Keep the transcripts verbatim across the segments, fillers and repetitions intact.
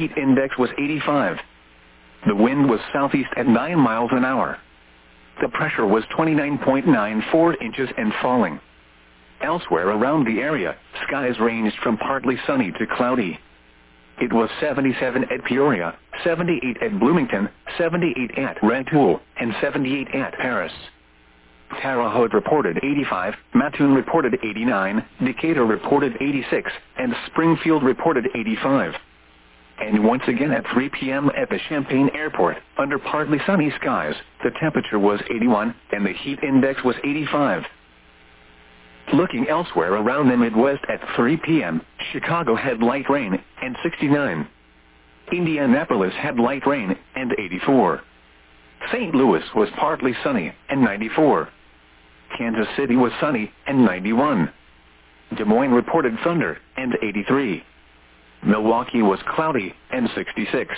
heat index was eighty-five. The wind was southeast at nine miles an hour. The pressure was twenty-nine point nine four inches and falling. Elsewhere around the area, skies ranged from partly sunny to cloudy. It was seventy-seven at Peoria, seventy-eight at Bloomington, seventy-eight at Rantoul, and seventy-eight at Paris. Terre Haute reported eighty-five, Mattoon reported eighty-nine, Decatur reported eighty-six, and Springfield reported eighty-five. And once again at three p m at the Champaign Airport, under partly sunny skies, the temperature was eighty-one, and the heat index was eighty-five. Looking elsewhere around the Midwest at three p m, Chicago had light rain, and sixty-nine. Indianapolis had light rain, and eighty-four. Saint Louis was partly sunny, and ninety-four. Kansas City was sunny, and ninety-one. Des Moines reported thunder, and eighty-three. Milwaukee was cloudy, and sixty-six.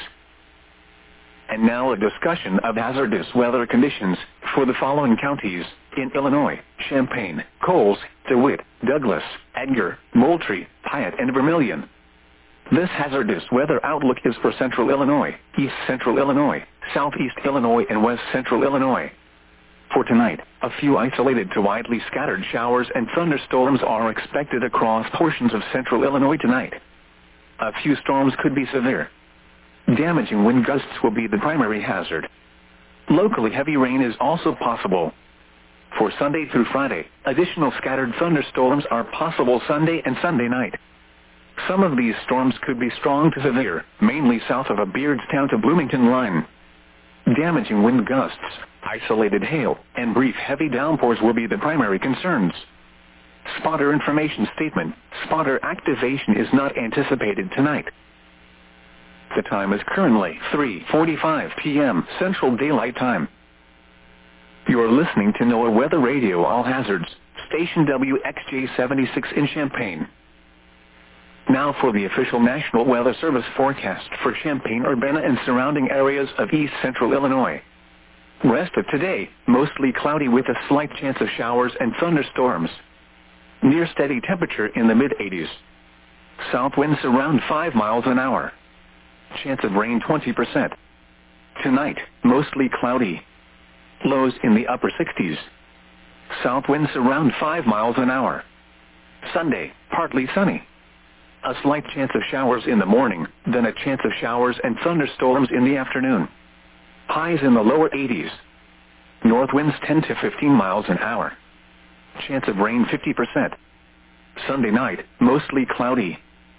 And now a discussion of hazardous weather conditions for the following counties in Illinois: Champaign, Coles, DeWitt, Douglas, Edgar, Moultrie, Piatt, and Vermilion. This hazardous weather outlook is for Central Illinois, East Central Illinois, Southeast Illinois, and West Central Illinois. For tonight, a few isolated to widely scattered showers and thunderstorms are expected across portions of Central Illinois tonight. A few storms could be severe. Damaging wind gusts will be the primary hazard. Locally heavy rain is also possible. For Sunday through Friday, additional scattered thunderstorms are possible Sunday and Sunday night. Some of these storms could be strong to severe, mainly south of a Beardstown to Bloomington line. Damaging wind gusts, isolated hail, and brief heavy downpours will be the primary concerns. Spotter information statement: spotter activation is not anticipated tonight. The time is currently three forty-five p m Central Daylight Time. You are listening to NOAA Weather Radio All Hazards, station W X J seventy-six in Champaign. Now for the official National Weather Service forecast for Champaign-Urbana and surrounding areas of East Central Illinois. Rest of today, mostly cloudy with a slight chance of showers and thunderstorms. Near steady temperature in the mid eighties. South winds around five miles an hour. Chance of rain twenty percent. Tonight, mostly cloudy. Lows in the upper sixties. South winds around five miles an hour. Sunday, partly sunny. A slight chance of showers in the morning, then a chance of showers and thunderstorms in the afternoon. Highs in the lower eighties. North winds ten to fifteen miles an hour. Chance of rain fifty percent. Sunday night, mostly cloudy.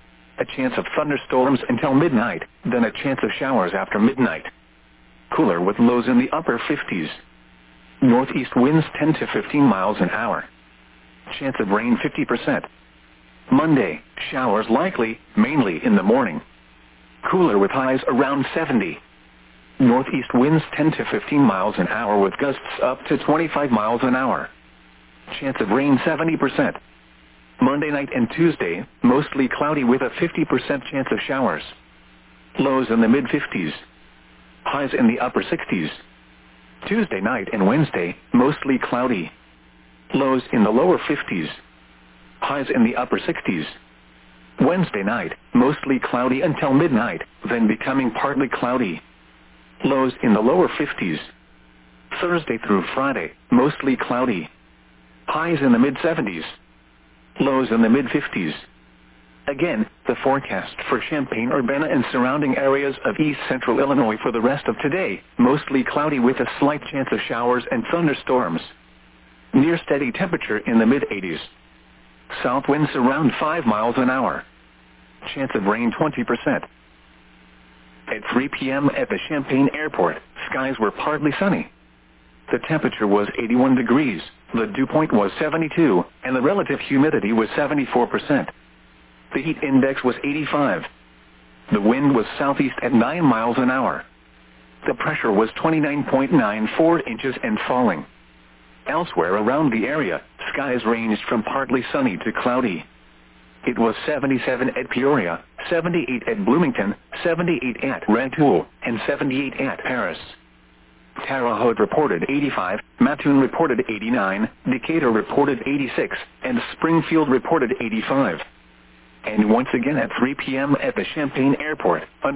A chance of thunderstorms until midnight, then a chance of showers after midnight. Cooler with lows in the upper fifties. Northeast winds ten to fifteen miles an hour. Chance of rain fifty percent. Monday, showers likely, mainly in the morning. Cooler with highs around seventy. Northeast winds ten to fifteen miles an hour with gusts up to twenty-five miles an hour. Chance of rain seventy percent. Monday night and Tuesday, mostly cloudy with a fifty percent chance of showers. Lows in the mid fifties. Highs in the upper sixties. Tuesday night and Wednesday, mostly cloudy. Lows in the lower fifties. Highs in the upper sixties. Wednesday night, mostly cloudy until midnight, then becoming partly cloudy. Lows in the lower fifties. Thursday through Friday, mostly cloudy. Highs in the mid seventies. Lows in the mid fifties. Again, the forecast for Champaign-Urbana and surrounding areas of East Central Illinois for the rest of today, mostly cloudy with a slight chance of showers and thunderstorms. Near steady temperature in the mid eighties. South winds around five miles an hour. Chance of rain twenty percent. At three p m at the Champaign Airport, skies were partly sunny. The temperature was eighty-one degrees, the dew point was seventy-two, and the relative humidity was seventy-four percent. The heat index was eighty-five. The wind was southeast at nine miles an hour. The pressure was twenty-nine point nine four inches and falling. Elsewhere around the area, skies ranged from partly sunny to cloudy. It was seventy-seven at Peoria, seventy-eight at Bloomington, seventy-eight at Rantoul, and seventy-eight at Paris. Terre Haute reported eighty-five, Mattoon reported eighty-nine, Decatur reported eighty-six, and Springfield reported eighty-five. And once again at three p m at the Champaign Airport,